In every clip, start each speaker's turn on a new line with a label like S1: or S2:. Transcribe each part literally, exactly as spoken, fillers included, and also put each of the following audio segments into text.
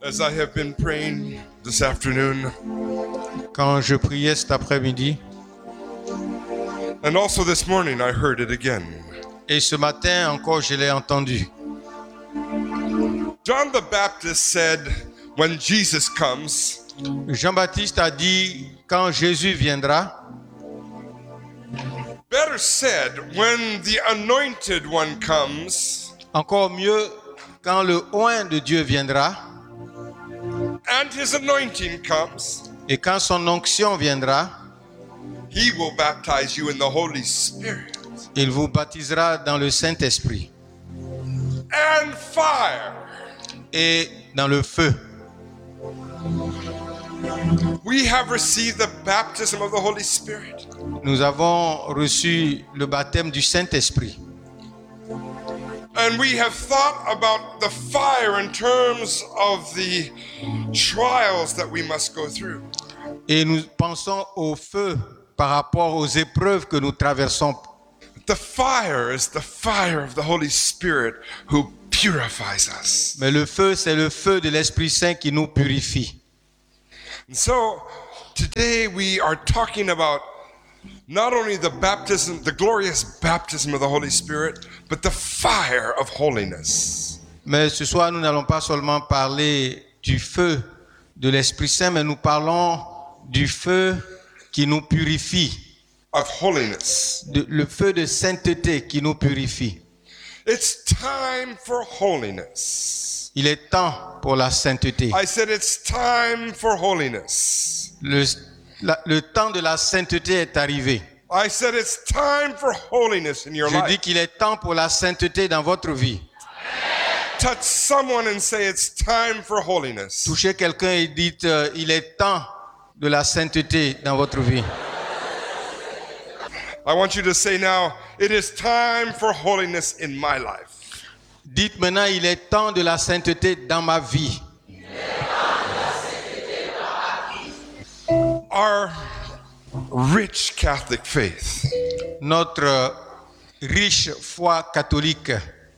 S1: As I have been praying this afternoon,
S2: Quand je priais cet après-midi,
S1: and also this morning, I heard it again.
S2: et ce matin encore je l'ai entendu.
S1: John the Baptist said, when Jesus comes,
S2: Jean-Baptiste a dit, quand Jésus viendra,
S1: better said, when the anointed one comes,
S2: encore mieux, quand le oint de Dieu viendra,
S1: and his anointing comes,
S2: et quand son onction viendra,
S1: he will baptize you in the Holy Spirit
S2: il vous baptisera dans le Saint-Esprit
S1: and fire.
S2: et dans le feu.
S1: We have received the baptism of the Holy Spirit.
S2: Nous avons reçu le baptême du Saint-Esprit.
S1: And we have thought about the fire in terms of the trials that we must go through.
S2: Et nous pensons au feu par rapport aux épreuves que nous traversons.
S1: The fire is the fire of the Holy Spirit who purifies us.
S2: Mais le feu, c'est le feu de l'Esprit Saint qui nous purifie.
S1: And so today we are talking about not only the baptism, the glorious baptism of the Holy Spirit, but the fire of holiness.
S2: Mais ce soir, nous n'allons pas seulement parler du feu de l'Esprit Saint, mais nous parlons du feu qui nous purifie,
S1: Of holiness.
S2: de, le feu de sainteté qui nous purifie.
S1: It's time for holiness.
S2: Il est temps pour la sainteté.
S1: I said it's time for holiness.
S2: Le, la- le temps de la sainteté est arrivé.
S1: I said it's time for holiness in your
S2: Je dis
S1: life.
S2: qu'il est temps pour la sainteté dans votre vie.
S1: Touch someone and say it's time for holiness.
S2: Touchez quelqu'un et dites, euh, il est temps de la sainteté dans votre vie.
S1: I want you to say now, it is time for holiness in my life.
S2: Dites maintenant, il est temps de la sainteté dans ma vie.
S1: Our rich Catholic faith
S2: Notre euh, riche foi catholique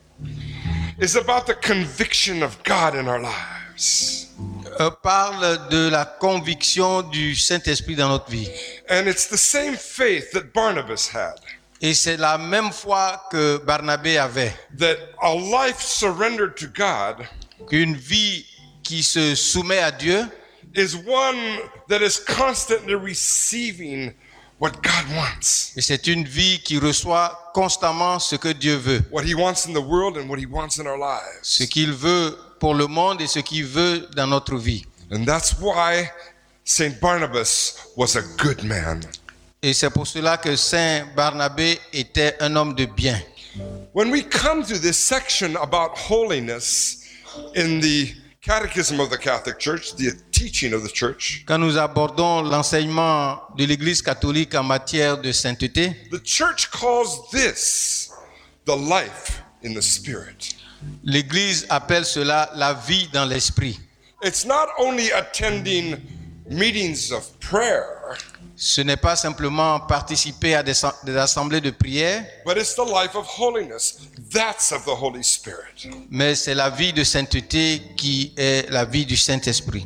S1: is about the conviction of God in our lives.
S2: euh, parle de la conviction du Saint-Esprit dans notre vie.
S1: And it's the same faith that Barnabas had,
S2: Et c'est la même foi que Barnabé avait,
S1: that a life surrendered to God
S2: qu'une vie qui se soumet à Dieu
S1: is one that is constantly receiving what God wants,
S2: et c'est une vie qui reçoit constamment ce que Dieu veut,
S1: what he wants in the world and what he wants in our
S2: ce
S1: lives.
S2: qu'il veut pour le monde et ce qu'il veut dans notre vie.
S1: And that's why Saint Barnabas was a good man.
S2: Et c'est pour cela que Saint Barnabé était un homme de bien.
S1: When we come to this section about holiness in the Catechism of the Catholic Church, the teaching of the church,
S2: Quand nous abordons l'enseignement de l'Église catholique en matière de sainteté,
S1: the church calls this the life in the Spirit.
S2: l'Église appelle cela la vie dans l'esprit.
S1: It's not only attending meetings of prayer,
S2: Ce n'est pas simplement participer à des, des assemblées de prière,
S1: but it's the life of holiness. That's of the Holy Spirit.
S2: mais c'est la vie de sainteté qui est la vie du Saint-Esprit.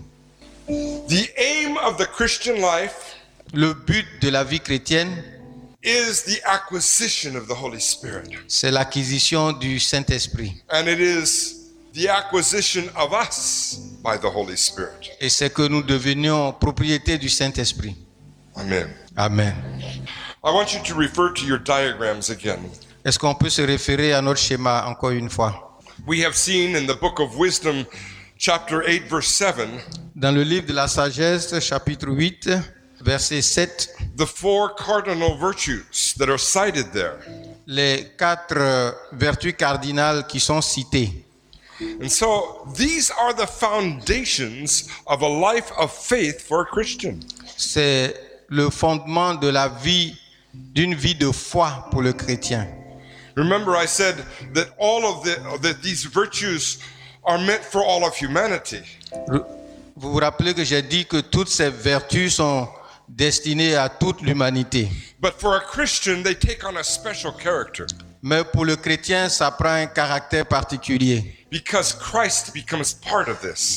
S1: The aim of the Christian life
S2: Le but de la vie chrétienne,
S1: is the acquisition of the Holy Spirit.
S2: c'est l'acquisition du Saint-Esprit.
S1: And it is the acquisition of us by the Holy Spirit.
S2: Et c'est que nous devenions propriété du Saint-Esprit.
S1: Amen.
S2: Amen.
S1: I want you to refer to your diagrams again.
S2: Est-ce qu'on peut se référer à notre schéma encore une fois?
S1: We have seen in the book of Wisdom, chapter eight, verse seven,
S2: Dans le livre de la sagesse, chapitre huit, verset sept,
S1: the four cardinal virtues that are cited there.
S2: les quatre euh, vertus cardinales qui sont citées.
S1: And so these are the foundations of a life of faith for a Christian.
S2: C'est le fondement de la vie, d'une vie de foi pour le chrétien.
S1: Remember, I said that all of the, that these virtues are meant for all of humanity.
S2: Vous vous rappelez que j'ai dit que toutes ces vertus sont destinées à toute l'humanité.
S1: But for a Christian, they take on a special character.
S2: Mais pour le chrétien, ça prend un caractère particulier.
S1: Because Christ becomes part of this.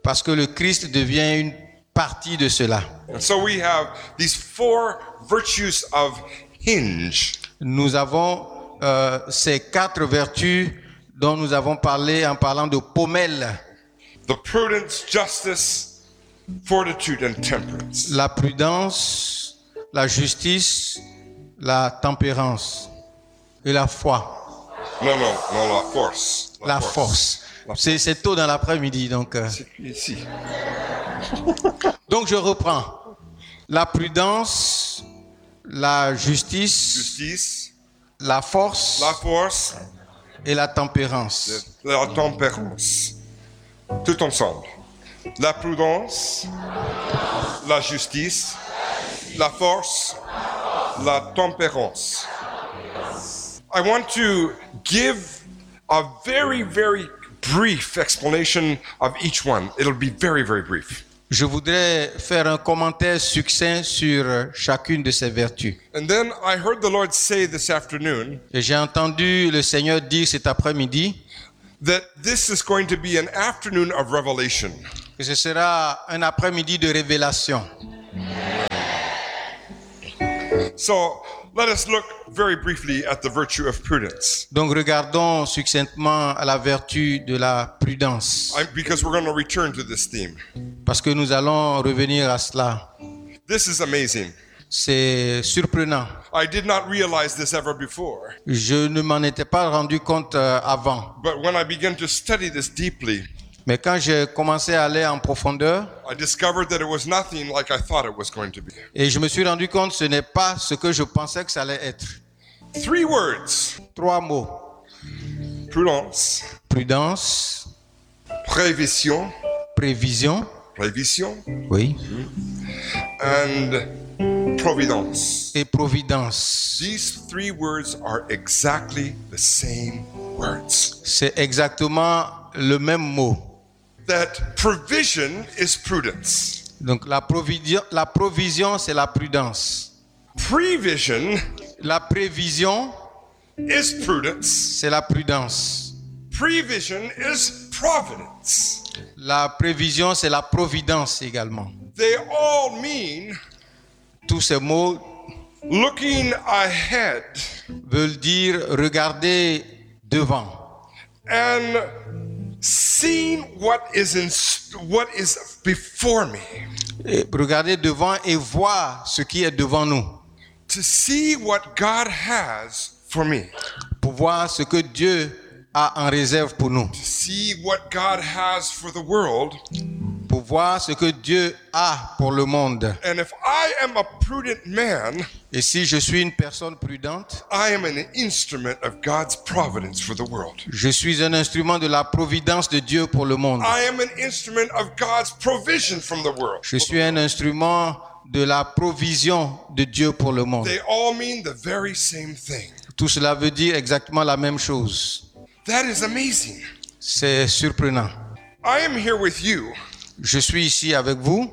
S2: parce que le Christ devient une partie de cela.
S1: And so we have these four virtues of hinge.
S2: Nous avons euh, ces quatre vertus dont nous avons parlé en parlant de pommelle.
S1: The prudence, justice, fortitude, and temperance.
S2: La prudence, la justice, la tempérance et la foi,
S1: No, no, no, la force.
S2: la force. C'est, c'est tôt dans l'après-midi, donc. euh.
S1: C'est ici.
S2: Donc je reprends. La prudence, la justice,
S1: Justice,
S2: la force
S1: la force,
S2: et la tempérance.
S1: la tempérance. Tout ensemble. La prudence, la justice, la force, la tempérance. I want to give a very, very brief explanation of each one. It'll be very, very brief.
S2: Je voudrais faire un commentaire succinct sur chacune de ces vertus.
S1: And then I heard the Lord say this afternoon
S2: Et j'ai entendu le Seigneur dire cet après-midi
S1: that this is going to be an afternoon of revelation.
S2: que ce sera un après-midi de révélation.
S1: So let us look very briefly at the virtue of prudence,
S2: Donc regardons succinctement à la vertu de la prudence,
S1: I, because we're going to return to this theme.
S2: parce que nous allons revenir à cela.
S1: This is amazing.
S2: C'est surprenant.
S1: I did not realize this ever before,
S2: Je ne m'en étais pas rendu compte euh, avant.
S1: but when I began to study this deeply,
S2: Mais quand j'ai commencé à aller en profondeur,
S1: I discovered that it was nothing like I thought it was going to be.
S2: et je me suis rendu compte que ce n'est pas ce que je pensais que ça allait être.
S1: Three words:
S2: Trois mots.
S1: prudence,
S2: Prudence,
S1: prévision,
S2: prévision,
S1: prévision,
S2: oui,
S1: and providence.
S2: et providence.
S1: These three words are exactly the same words.
S2: C'est exactement le même mot.
S1: That provision is prudence.
S2: Donc la provision, la provision, c'est la prudence.
S1: Prevision
S2: La prévision,
S1: is prudence.
S2: c'est la prudence.
S1: Prevision is providence.
S2: La prévision, c'est la providence également.
S1: They all mean
S2: Tous ces mots
S1: looking ahead
S2: veulent dire regarder devant
S1: and seeing what is in what is before me.
S2: et regarder devant et voir ce qui est devant nous,
S1: To see what God has for me.
S2: pour voir ce que Dieu a en réserve pour nous,
S1: To see what God has for the world.
S2: pour voir ce que Dieu a pour le monde.
S1: And if I am a prudent man,
S2: Et si je suis une personne prudente,
S1: I am an instrument of God's providence for the world.
S2: je suis un instrument de la providence de Dieu pour le monde.
S1: I am an instrument of God's provision from the world.
S2: Je suis un instrument de la provision de Dieu pour le monde.
S1: They all mean the very same thing.
S2: Tout cela veut dire exactement la même chose.
S1: That is amazing.
S2: C'est surprenant.
S1: I am here with you
S2: Je suis ici avec vous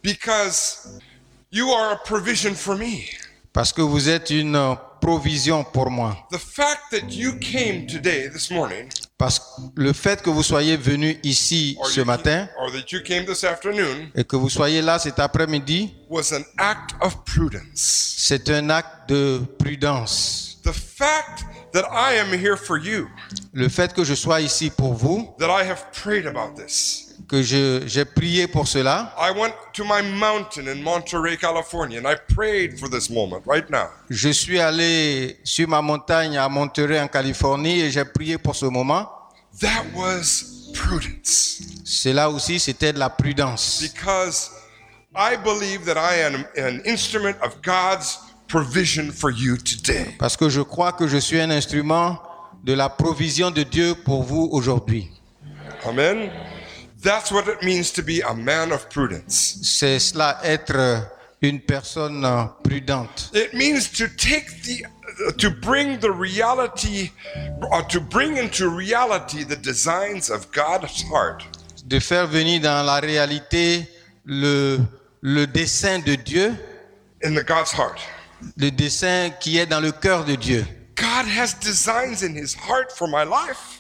S1: because you are a provision for me.
S2: parce que vous êtes une provision pour moi.
S1: The fact that you came today, this morning,
S2: Parce que le fait que vous soyez venu ici
S1: or,
S2: ce
S1: you
S2: matin
S1: or that you came this afternoon,
S2: et que vous soyez là cet après-midi,
S1: was an act of prudence.
S2: c'est un acte de prudence.
S1: The fact that I am here for you,
S2: Le fait que je sois ici pour vous,
S1: that I have prayed about this.
S2: que je, j'ai prié pour cela,
S1: I went to my mountain in Monterey, California, and I prayed for this moment right now.
S2: je suis allé sur ma montagne à Monterey en Californie et j'ai prié pour ce moment.
S1: That was prudence.
S2: Cela aussi, c'était de la prudence.
S1: Because I believe that I am an instrument of God's provision for you today.
S2: Parce que je crois que je suis un instrument de la provision de Dieu pour vous aujourd'hui.
S1: Amen. That's what it means to be a man of prudence.
S2: C'est cela, être une personne euh, prudente.
S1: It means to take the uh, to bring the reality or to bring into reality the designs of God's heart.
S2: De faire venir dans la réalité le, le dessein de Dieu,
S1: In the God's heart.
S2: le dessein qui est dans le cœur de Dieu.
S1: God has designs in his heart for my life.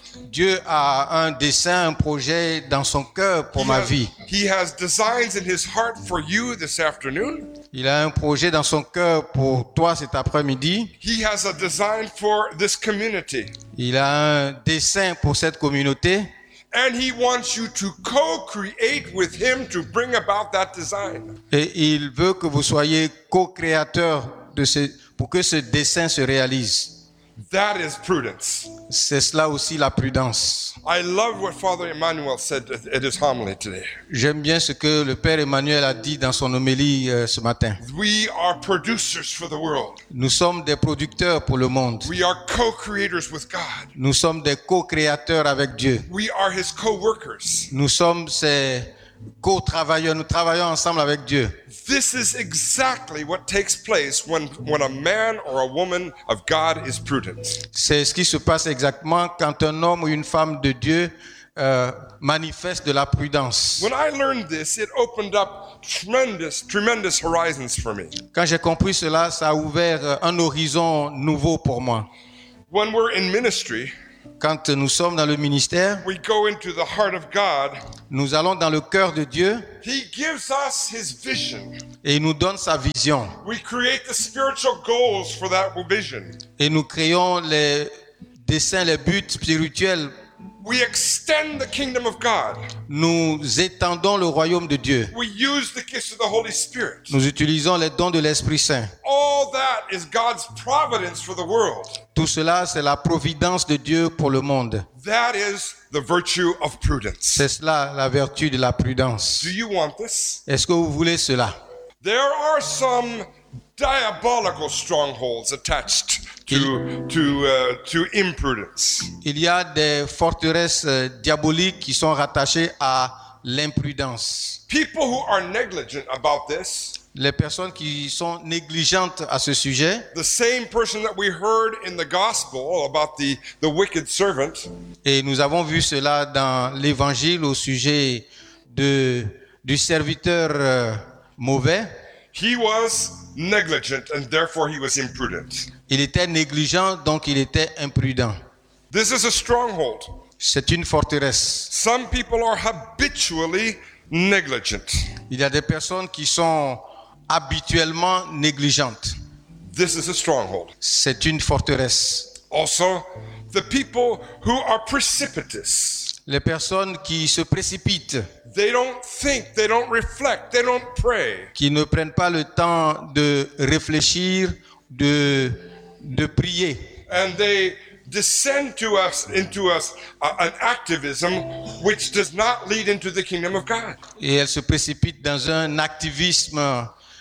S2: Dieu a un dessein, un projet dans son cœur pour
S1: He
S2: ma
S1: has,
S2: vie.
S1: he has designs in his heart for you this afternoon.
S2: Il a un projet dans son cœur pour toi cet après-midi.
S1: He has a design for this community.
S2: Il a un dessein pour cette communauté.
S1: And he wants you to co-create with him to bring about that design.
S2: Et il veut que vous soyez co-créateurs de ce, pour que ce dessein se réalise.
S1: That is prudence.
S2: C'est cela aussi la prudence.
S1: I love what Father Emmanuel said at his homily today.
S2: J'aime bien ce que le Père Emmanuel a dit dans son homélie euh, ce matin.
S1: We are producers for the world.
S2: Nous sommes des producteurs pour le monde.
S1: We are co-creators with God.
S2: Nous sommes des co-créateurs avec Dieu.
S1: We are his co-workers.
S2: Nous sommes ses co-travailleurs. Nous travaillons ensemble avec Dieu.
S1: This is exactly what takes place when, when a man or a woman of God is prudent.
S2: C'est ce qui se passe exactement quand un homme ou une femme de Dieu euh, manifeste de la prudence.
S1: When I learned this, it opened up tremendous, tremendous horizons for me.
S2: Quand j'ai compris cela, ça a ouvert un horizon nouveau pour moi.
S1: When we're in ministry,
S2: Quand nous sommes dans le ministère,
S1: we go into the heart of God.
S2: nous allons dans le cœur de Dieu
S1: He gives us his vision.
S2: et il nous donne sa vision.
S1: We create the spiritual goals for that vision.
S2: Et nous créons les desseins, les buts spirituels.
S1: We extend the kingdom of God.
S2: Nous étendons le royaume de Dieu.
S1: We use the gifts of the Holy Spirit.
S2: Nous utilisons les dons de l'Esprit Saint.
S1: All that is God's providence for the world.
S2: Tout cela, c'est la providence de Dieu pour le monde.
S1: That is the virtue of prudence.
S2: C'est cela, la vertu de la prudence.
S1: Do you want this?
S2: Est-ce que vous voulez cela?
S1: There are some diabolical strongholds attached to to uh, to imprudence.
S2: Il y a des forteresses euh, diaboliques qui sont rattachées à l'imprudence.
S1: People who are negligent about this,
S2: Les personnes qui sont négligentes à ce sujet,
S1: the same person that we heard in the gospel about the the wicked servant,
S2: et nous avons vu cela dans l'évangile au sujet de, du serviteur euh, mauvais,
S1: he was negligent and therefore he was imprudent.
S2: il était négligent, donc il était imprudent.
S1: This is a stronghold.
S2: C'est une forteresse.
S1: Some people are habitually negligent.
S2: Il y a des personnes qui sont habituellement négligentes.
S1: This is a stronghold.
S2: C'est une forteresse.
S1: Also, the people who are precipitous.
S2: Les personnes qui se précipitent,
S1: They don't think, they don't reflect, they don't pray.
S2: qui ne prennent pas le temps de réfléchir, de, de prier.
S1: And they descend to us into us uh, an activism which does not lead into the kingdom of God.
S2: Et elles se précipitent dans un activisme euh,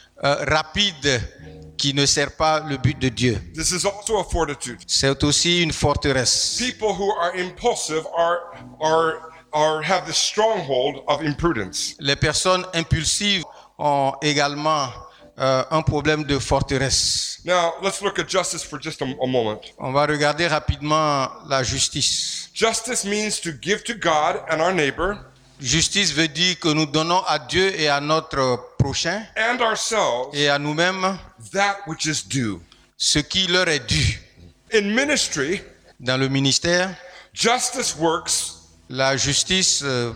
S2: rapide qui ne sert pas le but de Dieu.
S1: This is also a fortitude.
S2: C'est aussi une forteresse.
S1: People who are impulsive are are are have the stronghold of imprudence.
S2: Les personnes impulsives ont également euh, un problème de forteresse.
S1: Now, let's look at justice for just a, a moment.
S2: On va regarder rapidement la justice.
S1: Justice means to give to God and our neighbor
S2: Justice veut dire que nous donnons à Dieu et à notre prochain
S1: and ourselves
S2: et à nous-mêmes
S1: that which is due.
S2: ce qui leur est dû.
S1: In ministry,
S2: Dans le ministère,
S1: justice works
S2: la justice euh,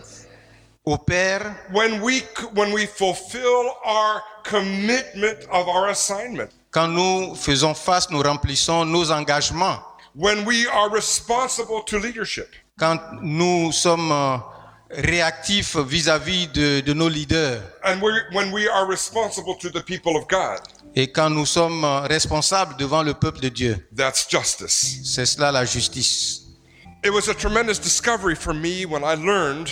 S2: opère
S1: when we when we fulfill our commitment of our assignment.
S2: quand nous faisons face, nous remplissons nos engagements,
S1: When we are responsible to leadership.
S2: quand nous sommes euh, réactifs vis-à-vis de, de nos leaders
S1: And we when we are responsible to the people of God.
S2: et quand nous sommes euh, responsables devant le peuple de Dieu.
S1: That's justice.
S2: C'est cela la justice.
S1: It was a tremendous discovery for me when I learned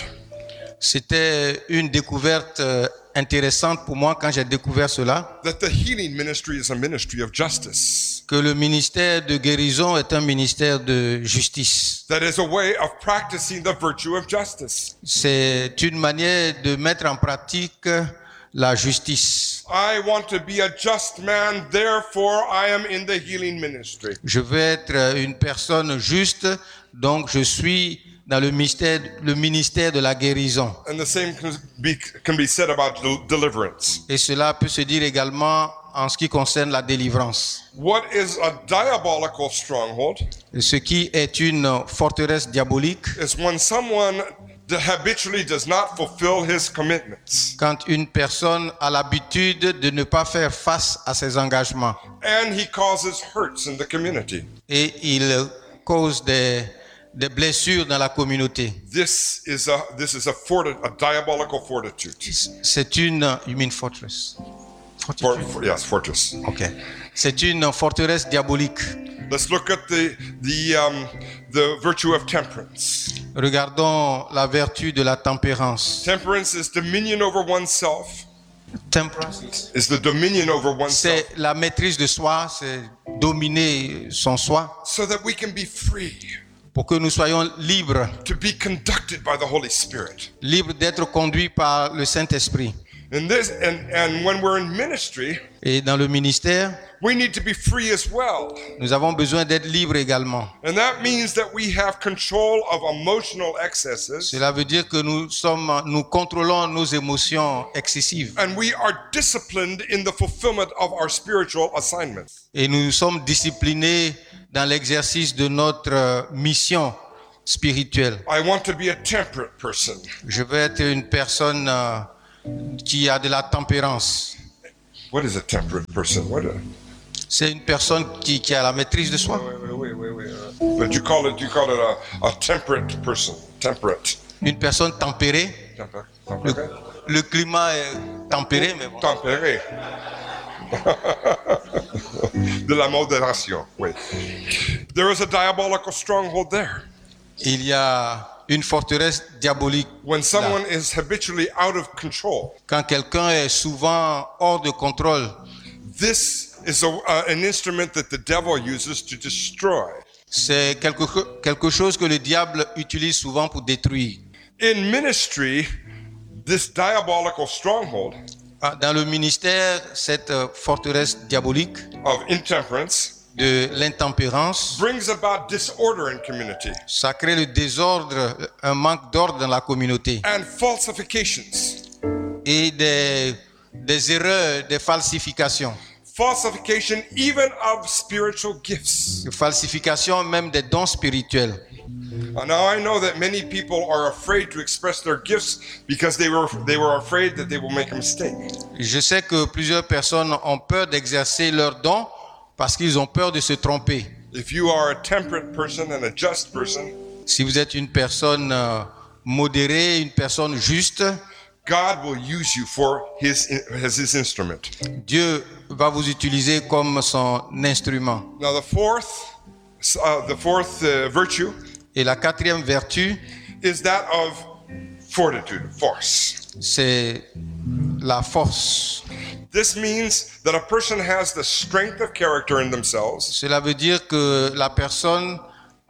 S2: C'était une découverte euh, intéressante pour moi quand j'ai découvert cela,
S1: that the healing ministry is a ministry of justice.
S2: que le ministère de guérison est un ministère de justice.
S1: That is a way of practicing the virtue of justice.
S2: C'est une manière de mettre en pratique la justice.
S1: I want to be a just man, therefore I am in the healing ministry.
S2: Je veux être une personne juste, donc je suis dans le ministère, le ministère de la guérison.
S1: And the same can be, can be said about del- deliverance.
S2: Et cela peut se dire également en ce qui concerne la délivrance.
S1: What is a diabolical stronghold?
S2: Ce qui est une forteresse diabolique,
S1: Is when someone that habitually does not fulfill his commitments
S2: quand une personne a l'habitude de ne pas faire face à ses engagements
S1: and he causes hurts in the community.
S2: et il cause des, des blessures dans la communauté.
S1: This is a this is a, forti- a diabolical fortitude.
S2: C'est une... You mean fortress?
S1: For,
S2: Fortitude.
S1: for- yes, fortress.
S2: Ok. C'est une forteresse diabolique.
S1: Let's look at the the um, the virtue of temperance.
S2: Regardons la vertu de la tempérance.
S1: Temperance is dominion over oneself.
S2: Temperance,
S1: Is the dominion over oneself,
S2: c'est la maîtrise de soi, c'est dominer son soi
S1: so that we can be free
S2: pour que nous soyons libres,
S1: to be conducted by the Holy Spirit.
S2: libres d'être conduits par le Saint-Esprit.
S1: And this and and when we're in ministry,
S2: Et dans le ministère,
S1: we need to be free as well.
S2: nous avons besoin d'être libres également.
S1: And that means that we have control of emotional excesses
S2: Cela veut dire que nous sommes, nous contrôlons nos émotions excessives
S1: and we are disciplined in the fulfillment of our spiritual assignments.
S2: et nous sommes disciplinés dans l'exercice de notre euh, mission spirituelle.
S1: I want to be a temperate person.
S2: Je veux être une personne euh, qui a de la tempérance.
S1: What is a temperate person? What a,
S2: C'est une personne qui, qui a la maîtrise de soi.
S1: wait, wait, wait, wait, wait. But you call it you call it a, a temperate person. Temperate.
S2: Une personne tempérée.
S1: Temper-
S2: Le,
S1: temperate.
S2: le climat est tempéré, mais bon.
S1: Tempéré. De la modération, oui. There is a diabolical stronghold there.
S2: Il y a une forteresse diabolique.
S1: When someone is habitually out of control,
S2: Quand quelqu'un est souvent hors de contrôle,
S1: this is a, uh, an instrument that the devil uses to destroy.
S2: c'est quelque, cho- quelque chose que le diable utilise souvent pour détruire.
S1: In ministry, this diabolical stronghold
S2: Ah, dans le ministère, cette euh, forteresse diabolique
S1: of intemperance
S2: de l'intempérance,
S1: brings about disorder in community
S2: ça crée le désordre, un manque d'ordre dans la communauté
S1: and falsifications.
S2: et des, des erreurs, des falsifications.
S1: Falsification even of spiritual gifts.
S2: Des falsifications même des dons spirituels.
S1: Uh, Now I know that many people are afraid to express their gifts because they were they were afraid that they will make a mistake.
S2: Je sais que plusieurs personnes ont peur d'exercer leurs dons parce qu'ils ont peur de se tromper.
S1: If you are a temperate person and a just person,
S2: Si vous êtes une personne euh, modérée, une personne juste,
S1: God will use you for his as his instrument.
S2: Dieu va vous utiliser comme son instrument.
S1: Now the fourth uh, the fourth uh, virtue
S2: Et la quatrième vertu,
S1: is that of fortitude, force.
S2: c'est la force.
S1: This means that a person has the strength of character in themselves
S2: Cela veut dire que la personne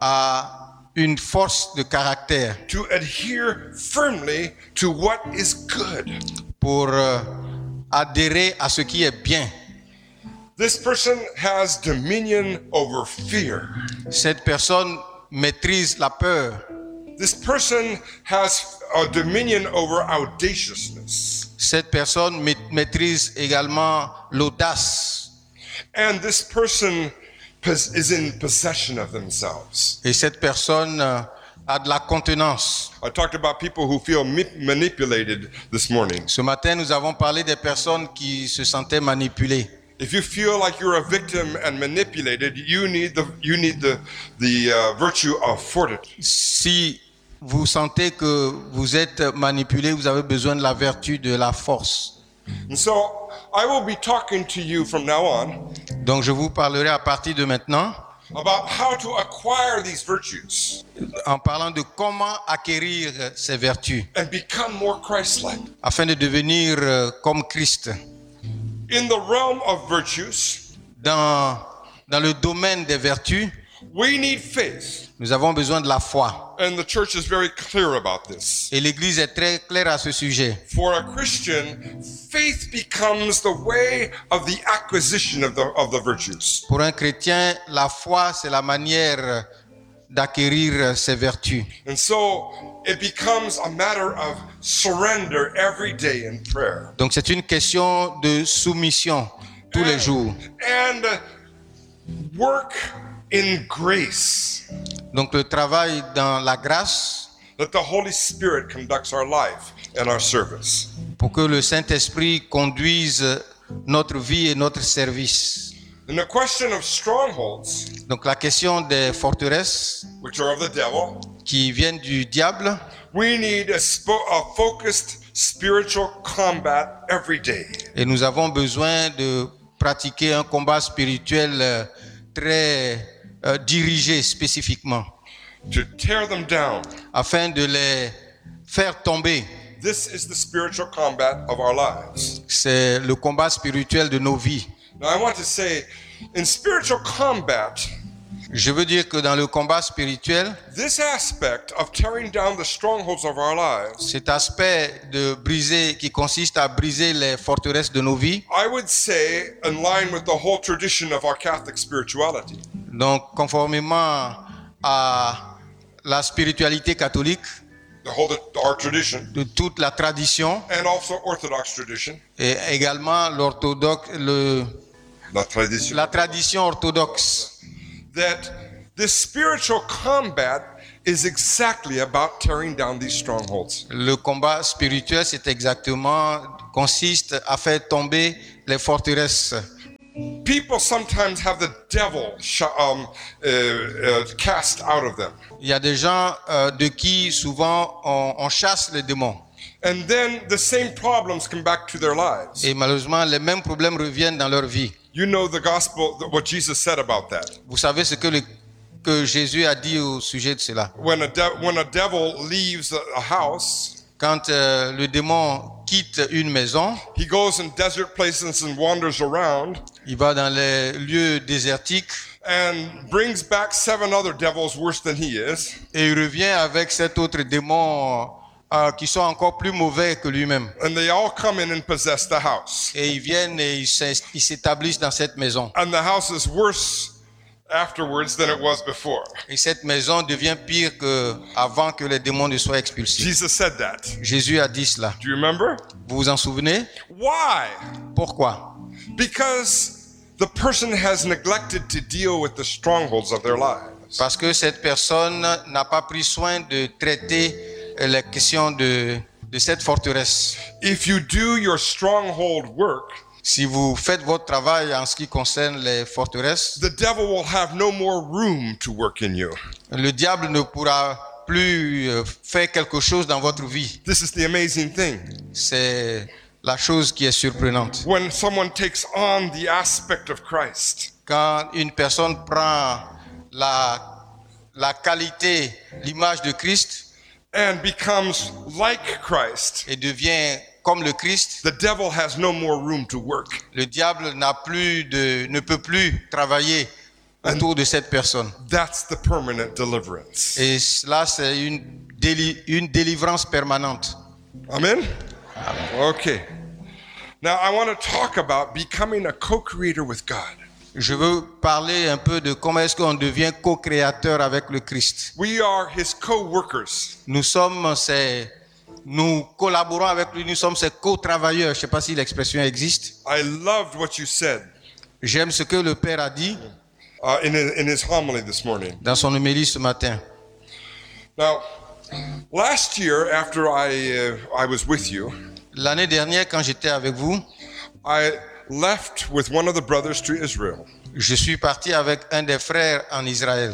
S2: a une force de caractère
S1: to adhere firmly to what is good.
S2: pour euh, adhérer à ce qui est bien.
S1: This person has dominion over fear.
S2: Cette personne maîtrise la peur.
S1: This person has a dominion over audaciousness.
S2: Cette personne ma- maîtrise également l'audace.
S1: And this person pos- is in possession of themselves.
S2: Et cette personne euh, a de la contenance.
S1: I talked about people who feel mi- manipulated this morning.
S2: Ce matin, nous avons parlé des personnes qui se sentaient manipulées.
S1: If you feel like you're a victim and manipulated, you need the you need the the uh, virtue of fortitude.
S2: Si vous sentez que vous êtes manipulé, vous avez besoin de la vertu de la force.
S1: And so I will be talking to you from now on
S2: Donc je vous parlerai à partir de maintenant
S1: about how to acquire these virtues
S2: en parlant de comment acquérir ces vertus
S1: and become more Christ-like.
S2: afin de devenir euh, comme Christ.
S1: In the realm of virtues,
S2: Dans, dans le domaine des vertus,
S1: we need faith.
S2: nous avons besoin de la foi.
S1: And the church is very clear about this.
S2: Et l'Église est très claire à ce sujet.
S1: For a Christian, faith becomes the way of the acquisition of the of the virtues.
S2: Pour un chrétien, la foi, c'est la manière d'acquérir ces vertus.
S1: And so it becomes a matter of surrender every day in prayer.
S2: Donc c'est une question de soumission tous les jours.
S1: and work in grace,
S2: Donc le travail dans la grâce
S1: that the Holy Spirit conducts our life and our service.
S2: pour que le Saint-Esprit conduise notre vie et notre service.
S1: And the question of strongholds,
S2: Donc la question des forteresses
S1: which are of the devil,
S2: qui viennent du diable,
S1: we need a, spo- a focused spiritual combat every day.
S2: et nous avons besoin de pratiquer un combat spirituel euh, très euh, dirigé spécifiquement
S1: To tear them down.
S2: afin de les faire tomber.
S1: This is the spiritual combat of our lives.
S2: C'est le combat spirituel de nos vies.
S1: Now, I want to say, in spiritual combat,
S2: Je veux dire que dans le combat spirituel,
S1: this aspect of tearing down the strongholds of our lives,
S2: cet aspect de briser, qui consiste à briser les forteresses de nos vies,
S1: I would say, in line with the whole tradition of our Catholic spirituality,
S2: donc conformément à la spiritualité catholique,
S1: the whole our tradition,
S2: de toute la tradition,
S1: and also Orthodox tradition,
S2: et également l'orthodoxe, le,
S1: la tradition,
S2: la tradition orthodoxe,
S1: that this spiritual combat is exactly about tearing down these strongholds.
S2: le combat spirituel, c'est exactement, consiste à faire tomber les forteresses.
S1: People sometimes have the devil sh- um, uh, uh, cast out of them.
S2: Il y a des gens euh, de qui souvent on, on chasse les démons.
S1: And then the same problems come back to their lives.
S2: Et malheureusement, les mêmes problèmes reviennnent dans leur vie.
S1: You know the gospel, what Jesus said about that.
S2: Vous savez ce que, le, que Jésus a dit au sujet de cela.
S1: When a, de- when a devil leaves a, a house,
S2: Quand euh, le démon quitte une maison,
S1: he goes in desert places and wanders around
S2: il va dans les lieux désertiques
S1: and brings back seven other devils worse than he is.
S2: et il revient avec cet autre démon euh, qui sont encore plus mauvais que lui-même.
S1: And they all come in and possess the house.
S2: Et ils viennent et ils s'ins- ils s'établissent dans cette maison.
S1: And the house is worse afterwards than it was before.
S2: Et cette maison devient pire qu'avant que les démons ne soient expulsés.
S1: Jesus said that.
S2: Jésus a dit cela.
S1: Do you remember?
S2: Vous vous en souvenez?
S1: Why?
S2: Pourquoi?
S1: Because the person has neglected to deal with the strongholds of their lives.
S2: Parce que cette personne n'a pas pris soin de traiter les questions de, de cette forteresse.
S1: If you do your stronghold work,
S2: Si vous faites votre travail en ce qui concerne les forteresses,
S1: the devil will have no more room to work in you.
S2: le diable ne pourra plus euh, faire quelque chose dans votre vie.
S1: This is the amazing thing.
S2: C'est la chose qui est surprenante.
S1: When someone takes on the aspect of Christ,
S2: Quand une personne prend la, la qualité, l'image de Christ
S1: and becomes like Christ,
S2: et devient comme le Christ,
S1: the devil has no more room to work.
S2: le diable n'a plus de, ne peut plus travailler autour de cette personne.
S1: That's the permanent deliverance.
S2: Et cela, c'est une, déli- une délivrance permanente.
S1: Amen? Okay. Now I want to talk about becoming a co-creator with God.
S2: Je veux parler un peu de comment est-ce qu'on devient co-créateur avec le Christ.
S1: We are his co-workers.
S2: Nous sommes ses, nous collaborons avec lui, nous sommes ses co-travailleurs. Je ne sais pas si l'expression existe.
S1: I loved what you said
S2: J'aime ce que le Père a dit
S1: uh, in, in his homily this morning.
S2: dans son homélie ce matin.
S1: Now, last year after I, uh, I was with you,
S2: L'année dernière, quand j'étais avec vous,
S1: I left with one of the brothers to Israel.
S2: je suis parti avec un des frères en Israël.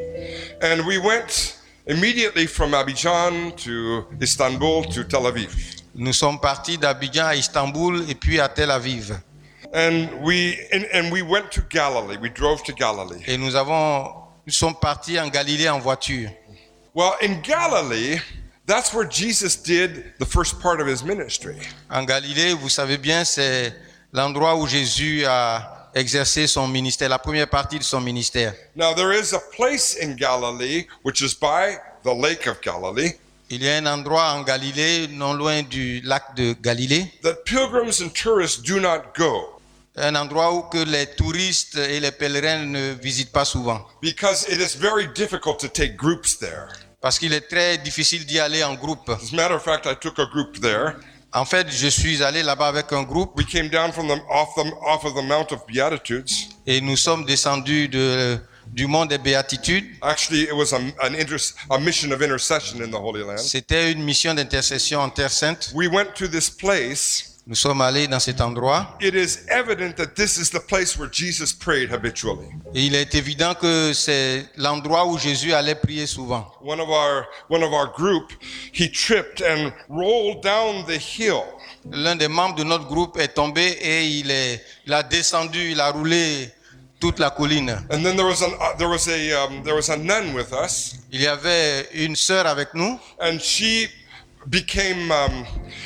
S1: And we went immediately from Abidjan to Istanbul to Tel Aviv.
S2: Nous sommes partis d'Abidjan à Istanbul et puis à Tel Aviv.
S1: And we, and, and we went to Galilee. We drove to Galilee.
S2: Et nous avons, nous sommes partis en Galilée en voiture.
S1: Well, in Galilee, that's where Jesus did the first part of his ministry.
S2: En Galilée, vous savez bien, c'est l'endroit où Jésus a exercé son ministère, la première partie de son ministère.
S1: Now, there is a place in Galilee, which is by the lake of Galilee,
S2: Il y a un endroit en Galilée, non loin du lac de Galilée,
S1: that pilgrims and tourists do not go
S2: un endroit où que les touristes et les pèlerins ne visitent pas souvent,
S1: because it is very difficult to take groups there.
S2: parce qu'il est très difficile d'y aller en groupe.
S1: As a matter of fact, I took a group there,
S2: En fait, je suis allé là-bas avec un groupe
S1: We came down from the off the off of the Mount of Beatitudes.
S2: et nous sommes descendus de, du mont des Béatitudes.
S1: Actually, it was a, an inter, a mission of intercession in the Holy Land.
S2: C'était une mission d'intercession en Terre Sainte.
S1: We went to this place.
S2: Nous sommes allés dans cet endroit
S1: It is evident that this is the place where Jesus prayed habitually.
S2: et il est évident que c'est l'endroit où Jésus allait prier souvent.
S1: One of our one of our group, he tripped and rolled down the hill.
S2: L'un des membres de notre groupe est tombé et il, est, il a descendu, il a roulé toute la colline.
S1: And then there was an uh, there was a um, there was a nun with us,
S2: Il y avait une sœur avec nous
S1: and she became um,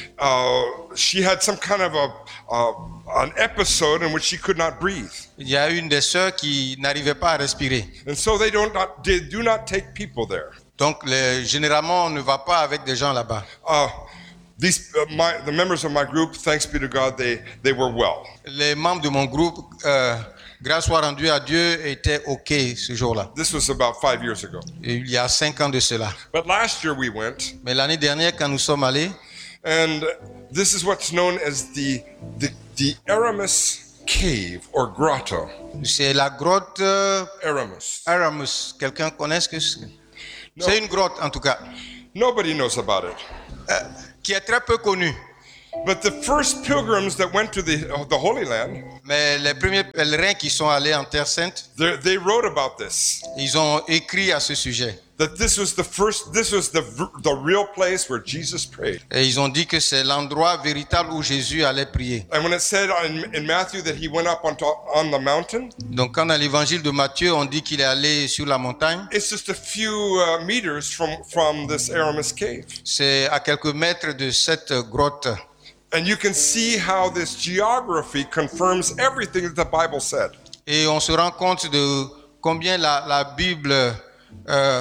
S1: uh, she had some kind of a uh, an episode in which she could not breathe,
S2: il y a une des sœurs qui n'arrivait pas à respirer.
S1: and so they don't not they do not take people there.
S2: Donc les, généralement on ne va pas avec des gens là-bas.
S1: Uh, these uh, my the members of my group, thanks be to God, they they were well.
S2: Les membres de mon groupe, euh, grâce soit rendue à Dieu, étaient OK ce jour-là.
S1: This was about five years ago.
S2: Et il y a cinq ans de cela.
S1: But last year we went,
S2: Mais l'année dernière, quand nous sommes allés,
S1: and this is what's known as the the the Aramis Cave or Grotto.
S2: c'est la grotte euh,
S1: Aramis.
S2: Aramus. Quelqu'un connaît ce que c'est? C'est une grotte en tout cas,
S1: Nobody knows about it.
S2: euh, qui est très peu connue.
S1: But the first pilgrims that went to the the Holy Land,
S2: Mais les premiers pèlerins qui sont allés en Terre Sainte,
S1: they they wrote about this.
S2: ils ont écrit à ce sujet.
S1: That this was the first, this was the the real place where Jesus prayed.
S2: Et ils ont dit que c'est l'endroit véritable où Jésus allait prier.
S1: And when it said in, in Matthew that he went up on top, on the mountain,
S2: Donc quand dans l'évangile de Matthieu, on dit qu'il est allé sur la montagne,
S1: it's just a few uh, meters from from this Aramis Cave,
S2: c'est à quelques mètres de cette grotte.
S1: and you can see how this geography confirms everything that the Bible said.
S2: Et on se rend compte de combien la, la Bible, euh,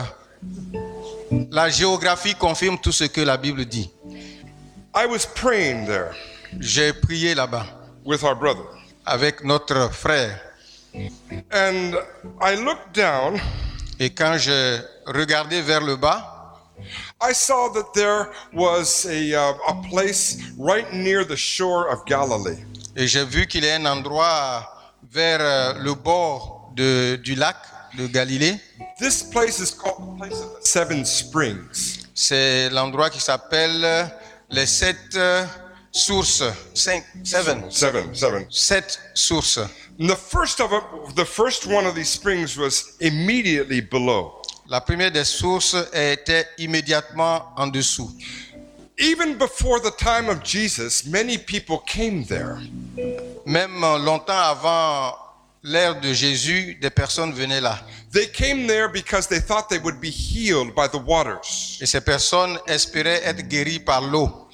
S2: la géographie confirme tout ce que la Bible dit.
S1: I was praying there
S2: J'ai prié là-bas
S1: with our brother,
S2: avec notre frère.
S1: and I looked down.
S2: Et quand je regardais vers le bas,
S1: I saw that there was a uh, a place right near the shore of Galilee.
S2: et j'ai vu qu'il y a un endroit vers euh, le bord de, du lac de Galilée.
S1: This place is called the place of the Seven Springs.
S2: C'est l'endroit qui s'appelle les sept euh, sources. Cinq, seven.
S1: Seven, seven.
S2: Sept sources.
S1: And the first of it, the first one of these springs was immediately below.
S2: La première des sources était immédiatement en dessous.
S1: Even before the time of Jesus, many people came there.
S2: Même longtemps avant l'ère de Jésus, des personnes venaient là.
S1: They came there because they thought they would be healed by the waters.
S2: Et ces personnes espéraient être guéries par l'eau.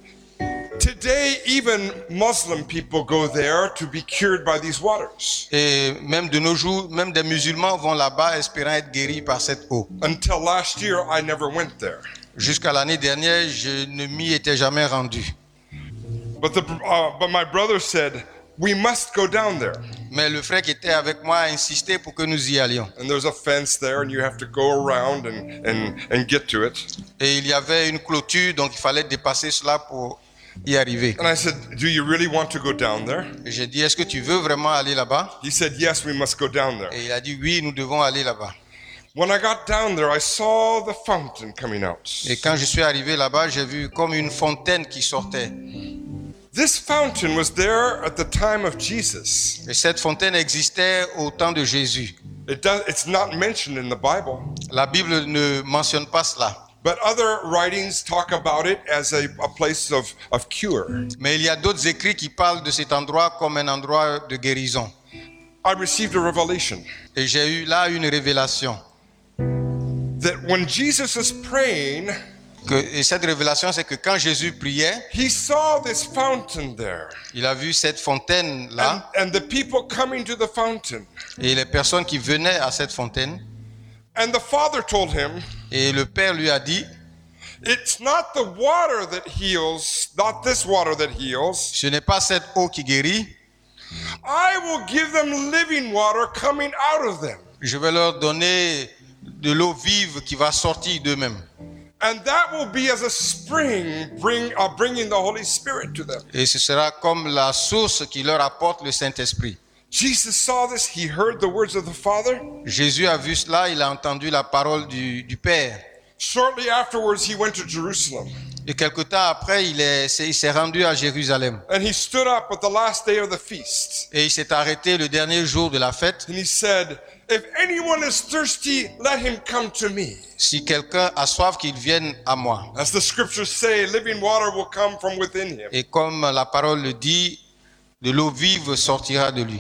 S1: Today, even Muslim people go there to be cured by these waters.
S2: Et même de nos jours, même des musulmans vont là-bas espérant être guéris par cette eau.
S1: Until last year, I never went there.
S2: Jusqu'à l'année dernière, je ne m'y étais jamais rendu.
S1: But, the, uh, but my brother said, we must go down there.
S2: Mais le frère qui était avec moi a insisté pour que nous y allions.
S1: And there's a fence there, and you have to go around and, and, and get to it.
S2: Et il y avait une clôture, donc il fallait dépasser cela pour y arriver.
S1: And I said, do you really want to go down there?
S2: Et j'ai dit, est-ce que tu veux vraiment aller là-bas?
S1: He said, yes, we must go down there.
S2: Et il a dit, oui, nous devons aller là-bas.
S1: When I got down there, I saw the fountain coming out.
S2: Et quand je suis arrivé là-bas, j'ai vu comme une fontaine qui sortait.
S1: This fountain was there at the time of Jesus.
S2: Et cette fontaine existait au temps de Jésus.
S1: It does, it's not mentioned in the Bible,
S2: La Bible ne mentionne pas cela.
S1: but other writings talk about it as a, a place of, of cure.
S2: Mais il y a d'autres écrits qui parlent de cet endroit comme un endroit de guérison.
S1: I received a revelation
S2: Et j'ai eu là une révélation.
S1: that when Jesus was praying,
S2: Que, et cette révélation, c'est que quand Jésus priait,
S1: he saw this fountain there.
S2: il a vu cette fontaine là,
S1: And, and the people coming to the fountain.
S2: et les personnes qui venaient à cette fontaine.
S1: And the Father told him,
S2: Et le Père lui a dit,
S1: it's not the water that heals, not this water that heals.
S2: ce n'est pas cette eau qui guérit,
S1: I will give them living water coming out of them.
S2: je vais leur donner de l'eau vive qui va sortir d'eux-mêmes.
S1: And that will be as a spring bring, uh, bringing the Holy Spirit to them.
S2: Et ce sera comme la source qui leur apporte le Saint-Esprit.
S1: Jesus saw this. He heard the words of the Father.
S2: Jésus a vu cela, il a entendu la parole du, du Père.
S1: Shortly afterwards, he went to Jerusalem.
S2: Et quelque temps après, il est- c'est- il s'est rendu à Jérusalem.
S1: And he stood up at the last day of the feast.
S2: Et il s'est arrêté le dernier jour de la fête.
S1: And he said, "If anyone is thirsty, let him come to me."
S2: Si quelqu'un a soif, qu'il vienne à moi.
S1: As the scriptures say, living water will come from within him.
S2: Et comme la parole le dit, de l'eau vive sortira de lui.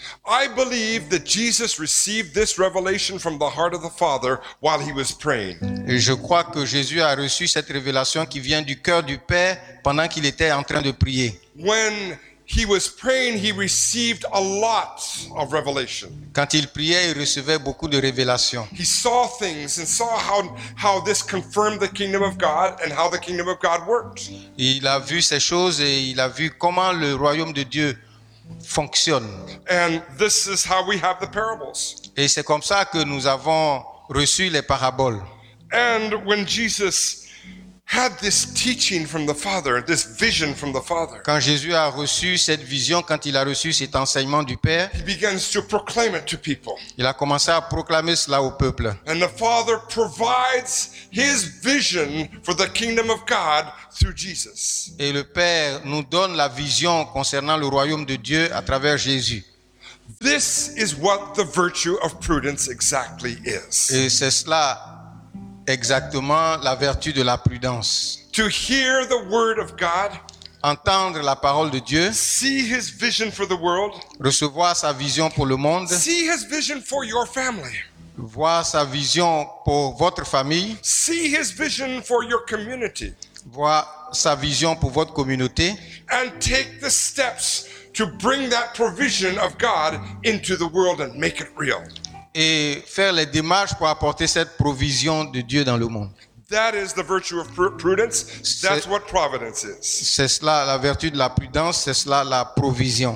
S1: I believe that Jesus received this revelation from the heart of the Father while he was praying.
S2: Et je crois que Jésus a reçu cette révélation qui vient du cœur du Père pendant qu'il était en train de prier.
S1: When he was praying, he received a lot of revelation.
S2: Quand il priait, il recevait beaucoup de révélations.
S1: He saw things and saw how, how this confirmed the kingdom of God and how the kingdom of God worked.
S2: Il a vu ces choses et il a vu comment le royaume de Dieu fonctionne.
S1: And this is how we have the parables.
S2: Et c'est comme ça que nous avons reçu les paraboles.
S1: And when Jesus had this teaching from the Father, this vision from the Father,
S2: Quand Jésus a reçu cette vision, quand il a reçu cet enseignement du Père,
S1: he begins to proclaim it to people.
S2: il a commencé à proclamer cela au peuple.
S1: And the Father provides his vision for the kingdom of God through Jesus.
S2: Et le Père nous donne la vision concernant le royaume de Dieu à travers Jésus.
S1: This is what the virtue of prudence exactly is.
S2: Et c'est cela exactement la vertu de la prudence.
S1: To hear the word of God,
S2: Entendre la parole de Dieu,
S1: see his vision for the world,
S2: recevoir sa vision pour le monde,
S1: see his vision for your family,
S2: voir sa vision pour votre famille,
S1: see his vision for your community,
S2: voir sa vision pour votre communauté
S1: and take the steps to bring that provision of God into the world and make it real.
S2: et faire les démarches pour apporter cette provision de Dieu dans le monde.
S1: That is the virtue of pru- prudence. That's
S2: C'est-
S1: what providence is.
S2: C'est cela la vertu de la prudence, c'est cela la provision.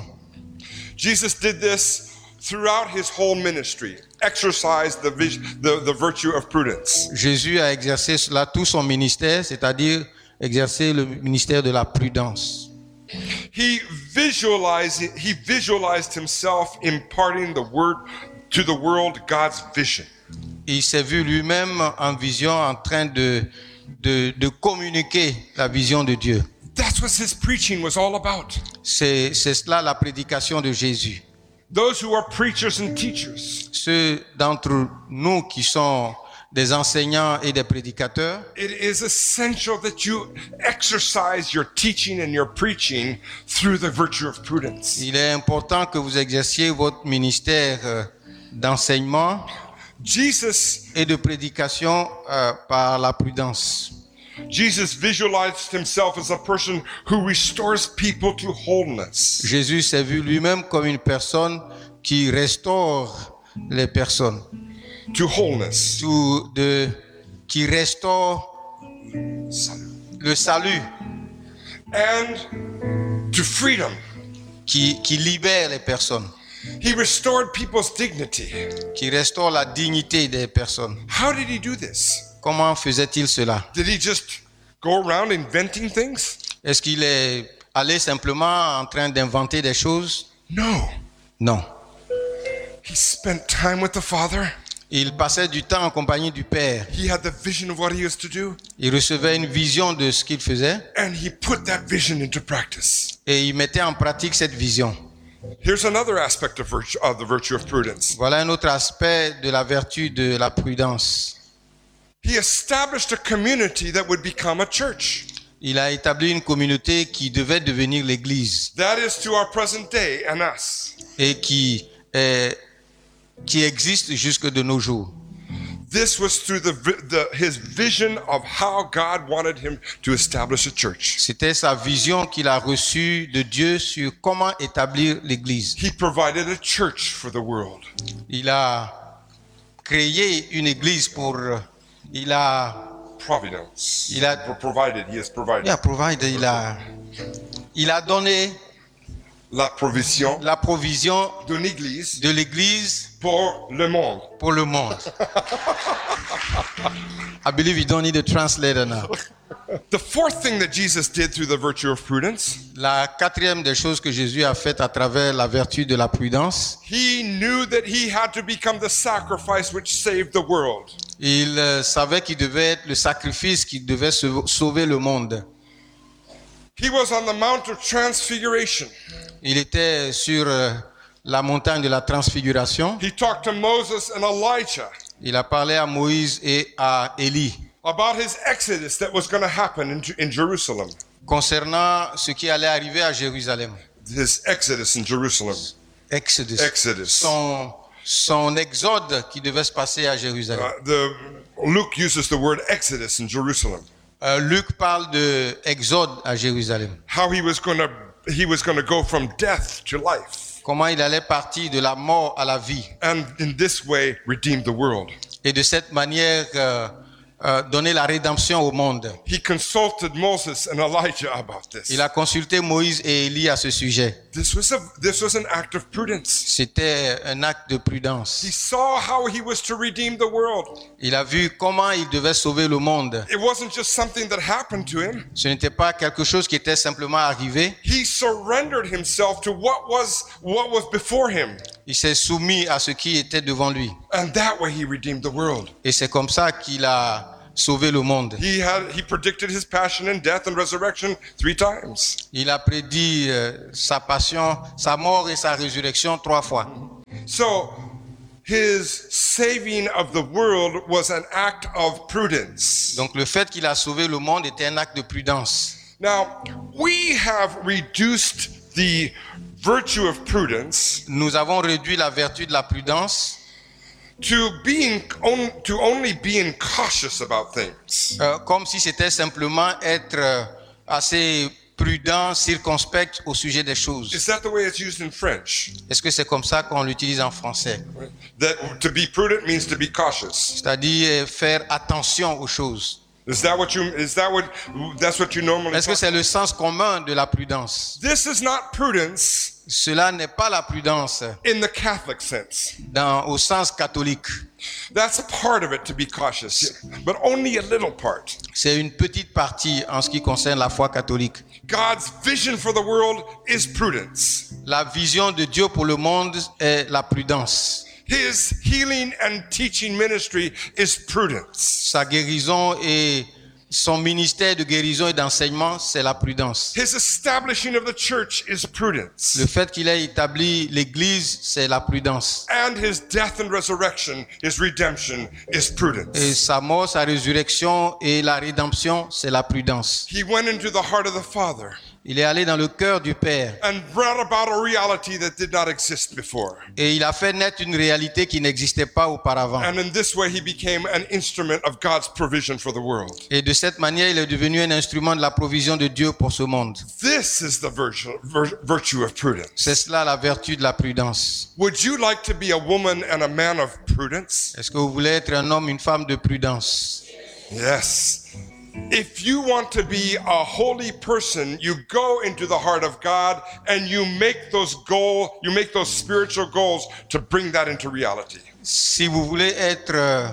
S1: Jesus did this throughout his whole ministry, exercised the, vis- the, the virtue of prudence.
S2: Jésus a exercé cela tout son ministère, c'est-à-dire exercer le ministère de la prudence.
S1: He visualized, he visualized himself imparting the word to the world, God's vision.
S2: Il s'est vu lui-même en vision en train de, de, de communiquer la vision de Dieu.
S1: That's what his preaching was all about.
S2: C'est, c'est cela la prédication de Jésus.
S1: Those who are preachers and teachers,
S2: Ceux d'entre nous qui sont des enseignants et des prédicateurs,
S1: it is essential that you exercise your teaching and your preaching through the virtue of prudence.
S2: il est important que vous exerciez votre ministère euh, d'enseignement
S1: Jesus,
S2: et de prédication euh, par la prudence.
S1: Jesus visualized himself as a person who restores people to wholeness.
S2: Jésus s'est vu lui-même comme une personne qui restaure les personnes,
S1: To wholeness.
S2: tout de, qui restaure le salut,
S1: And to freedom.
S2: qui, qui libère les personnes,
S1: He restored people's dignity.
S2: qui restaure la dignité des personnes.
S1: How did he do this?
S2: Comment faisait-il cela?
S1: Did he just go around inventing things?
S2: Est-ce qu'il est allé simplement en train d'inventer des choses?
S1: No.
S2: Non.
S1: He spent time with the Father.
S2: Il passait du temps en compagnie du Père.
S1: He had the vision of what he was to do,
S2: Il recevait une vision de ce qu'il faisait
S1: and he put that vision into practice.
S2: et il mettait en pratique cette vision.
S1: Here's another aspect of, virtue, of the virtue of prudence.
S2: Voilà un autre aspect de la vertu de la prudence.
S1: He established a community that would become a church.
S2: Il a établi une communauté qui devait devenir l'Église
S1: That is to our present day and us.
S2: et qui, est, qui existe jusque de nos jours.
S1: This was through the, vi- the, his vision of how God wanted him to establish a church.
S2: C'était sa vision qu'il a reçue de Dieu sur comment établir l'Église.
S1: He provided a church for the world.
S2: Il a créé une Église pour... Il a...
S1: Providence.
S2: Il a-
S1: provided, he has provided.
S2: Il a, provided, il a, il a donné
S1: La provision
S2: la provision
S1: d'une église
S2: de l'Église
S1: pour le monde.
S2: pour le monde. I believe you don't need a translator now.
S1: The fourth thing that Jesus did through the virtue of prudence,
S2: La quatrième des choses que Jésus a faites à travers la vertu de la prudence,
S1: he knew that he had to become the sacrifice which saved the world.
S2: il euh, savait qu'il devait être le sacrifice qui devait sau- sauver le monde.
S1: He was on the Mount of Transfiguration.
S2: Il était sur euh, la montagne de la transfiguration.
S1: He talked to Moses and Elijah
S2: Il a parlé à Moïse et à Élie
S1: about his exodus that was going to happen in, in Jerusalem.
S2: concernant ce qui allait arriver à Jérusalem.
S1: His exodus in Jerusalem.
S2: Exodus.
S1: Exodus.
S2: Son, son exode qui devait se passer à Jérusalem.
S1: Uh, the, Luke uses the word exodus in Jerusalem.
S2: Euh, Luc parle de exode à Jérusalem.
S1: How he was going to he was going to go from death to life,
S2: Comment il allait partir de la mort à la vie.
S1: and in this way redeem the world.
S2: Et de cette manière euh, euh, donner la rédemption au monde.
S1: He consulted Moses and Elijah about this.
S2: Il a consulté Moïse et Élie à ce sujet.
S1: This was a this was an act of prudence.
S2: C'était un acte de
S1: He
S2: prudence.
S1: saw how he was to redeem the world.
S2: Il a vu comment il devait sauver le monde.
S1: It wasn't just something that happened to him.
S2: Ce n'était pas quelque chose qui était simplement arrivé.
S1: He surrendered himself to what was what was before him,
S2: Il s'est soumis à ce qui était devant lui.
S1: and that way he redeemed the world.
S2: Et c'est comme ça qu'il a sauvé le monde.
S1: He had he predicted his passion and death and resurrection three times.
S2: Il a prédit euh, sa passion, sa mort et sa résurrection trois fois.
S1: So his saving of the world was an act of prudence.
S2: Donc le fait qu'il a sauvé le monde était un acte de prudence.
S1: Now, we have reduced the virtue of prudence
S2: Nous avons réduit la vertu de la prudence
S1: to being on, to only being cautious about things.
S2: euh, comme si c'était simplement être euh, assez prudent, circonspect au sujet des choses.
S1: Is that the way it's used in French?
S2: Est-ce que c'est comme ça qu'on l'utilise en français?
S1: That to be prudent means to be cautious.
S2: C'est-à-dire euh, faire attention aux choses.
S1: Is that what you is that what that's what you normally
S2: Est-ce que
S1: talk-
S2: c'est le sens commun de la prudence?
S1: This is not prudence
S2: Cela n'est pas la prudence
S1: in the Catholic sense.
S2: dans, au sens catholique.
S1: That's part of it, to be cautious, but only a little part.
S2: C'est une petite partie en ce qui concerne la foi catholique.
S1: God's vision for the world is prudence.
S2: La vision de Dieu pour le monde est la prudence.
S1: His healing and teaching ministry is prudence.
S2: Sa guérison et son ministère de guérison et d'enseignement, c'est la prudence.
S1: His establishing of the church is prudence.
S2: Le fait qu'il ait établi l'Église, c'est la prudence.
S1: And his death and resurrection, his redemption, is
S2: Et
S1: prudence.
S2: sa mort, sa résurrection et la rédemption, c'est la prudence.
S1: He went into the heart of the Father
S2: Il est allé dans le cœur du Père
S1: and brought about a reality that did not exist before.
S2: et il a fait naître une réalité qui n'existait pas auparavant.
S1: And in this way, he became an instrument of God's provision for the world.
S2: Et de cette manière, il est devenu un instrument de la provision de Dieu pour ce monde.
S1: This is the virtue, vir- virtue of prudence.
S2: C'est cela la vertu de la prudence.
S1: Would you like to be a woman and a man of prudence?
S2: Est-ce que vous voulez être un homme, une femme de prudence?
S1: Yes. If you want to be a holy person, you go into the heart of God and you make those goals, you make those spiritual goals to bring that into reality.
S2: Si vous voulez être, euh,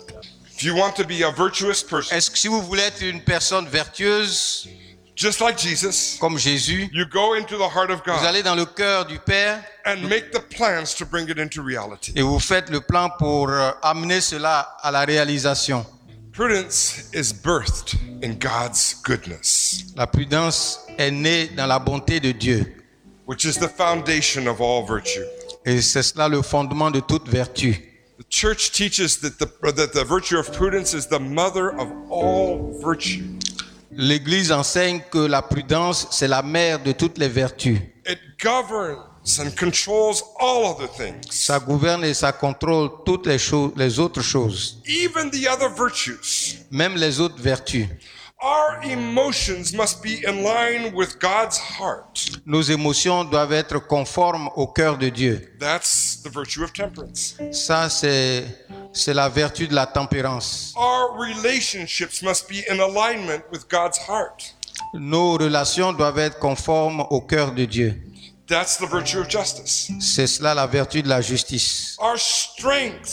S1: If you want to be a virtuous person,
S2: est-ce que si vous voulez être une personne vertueuse
S1: just like Jesus,
S2: comme Jésus,
S1: you go into the heart of
S2: vous
S1: God
S2: allez dans le cœur du Père
S1: and make the plans to bring it into reality.
S2: et vous faites le plan pour euh, amener cela à la réalisation.
S1: Prudence is birthed in God's goodness,
S2: La prudence est née dans la bonté de Dieu
S1: which is the foundation of all virtue.
S2: et c'est cela le fondement de toute vertu.
S1: The church teaches that the, that the virtue of prudence is the mother of all virtue.
S2: L'Église enseigne que la prudence, c'est la mère de toutes les vertus.
S1: It governs and controls all other things.
S2: Ça gouverne et ça contrôle toutes les choses, les autres choses,
S1: Even the other virtues.
S2: même les autres vertus.
S1: Our emotions must be in line with God's heart.
S2: Nos émotions doivent être conformes au cœur de Dieu.
S1: That's the virtue of temperance.
S2: Ça, c'est, c'est la vertu de la tempérance.
S1: Our relationships must be in alignment with God's heart.
S2: Nos relations doivent être conformes au cœur de Dieu.
S1: That's the virtue of justice.
S2: C'est cela la vertu de la justice.
S1: Our strength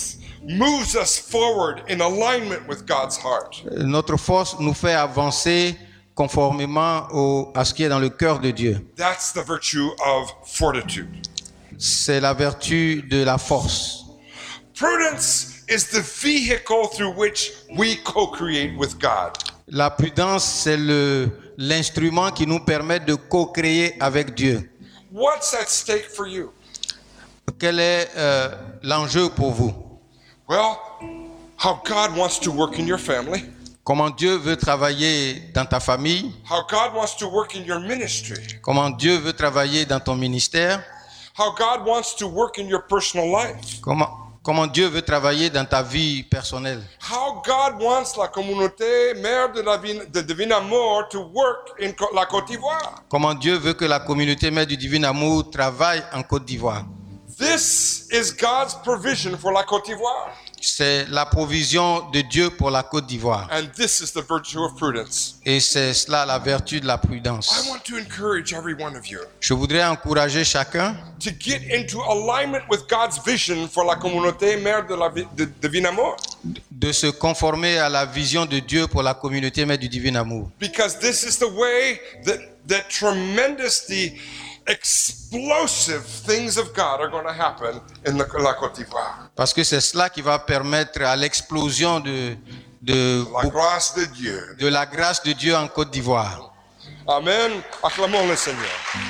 S1: moves us forward in alignment with God's heart.
S2: Notre force nous fait avancer conformément au, à ce qui est dans le cœur de Dieu.
S1: That's the virtue of fortitude.
S2: C'est la vertu de la force.
S1: Prudence is the vehicle through which we co-create with God.
S2: La prudence, c'est le, l'instrument qui nous permet de co-créer avec Dieu.
S1: What's at stake for you?
S2: Quel est euh, l'enjeu pour vous?
S1: Well, how God wants to work in your family,
S2: Comment Dieu veut travailler dans ta famille?
S1: how God wants to work in your ministry,
S2: Comment Dieu veut travailler dans ton ministère?
S1: how God wants to work in your personal life,
S2: Comment, comment Dieu veut travailler dans ta vie personnelle?
S1: how God wants la communauté mère de, la Vin- de Divin Amour to work in Co- la Côte d'Ivoire.
S2: Comment Dieu veut que la communauté mère du Divin Amour travaille en Côte d'Ivoire?
S1: This is God's provision for la Côte d'Ivoire.
S2: C'est la provision de Dieu pour la Côte d'Ivoire.
S1: And this is the virtue of prudence.
S2: Et c'est cela la vertu de la
S1: I
S2: prudence.
S1: want to encourage every one of you
S2: Je voudrais encourager chacun
S1: to get into alignment with God's vision for la communauté mère de, la, vi- de Divin Amour.
S2: de se conformer à la vision de Dieu pour la communauté mère du Divin Amour.
S1: Because this is the way that, that tremendously explosive things of God are going to happen in the, la Côte d'Ivoire.
S2: Parce que c'est cela qui va permettre à l'explosion de, de,
S1: La grâce de Dieu.
S2: de la grâce de Dieu en Côte d'Ivoire.
S1: Amen. Acclamons le Seigneur.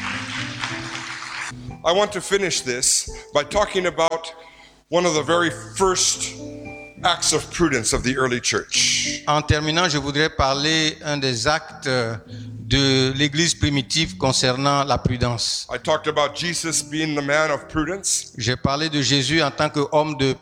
S1: I want to finish this by talking about one of the very first acts of prudence of the early church.
S2: En terminant, je voudrais parler un des actes de l'Église primitive concernant la prudence.
S1: I talked about Jesus being the man of prudence.
S2: J'ai parlé de Jésus en tant qu'homme de